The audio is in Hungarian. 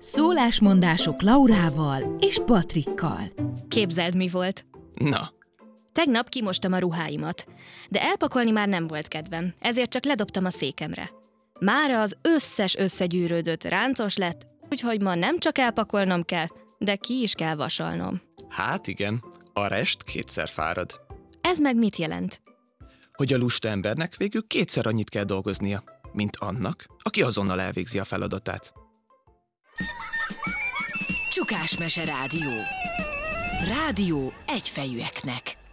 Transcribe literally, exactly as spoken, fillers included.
Szólásmondások Laurával és Patrikkal. Képzeld, mi volt? Na, Tegnap kimostam a ruháimat, de elpakolni már nem volt kedvem, ezért csak ledobtam a székemre. Mára az összes összegyűrődött ráncos lett, úgyhogy ma nem csak elpakolnom kell, de ki is kell vasalnom. hát igen, a rest kétszer fárad. Ez meg mit jelent? Hogy a lusta embernek végül kétszer annyit kell dolgoznia, mint annak, aki azonnal elvégzi a feladatát. Csukásmese Rádió. Rádió egyfejűeknek.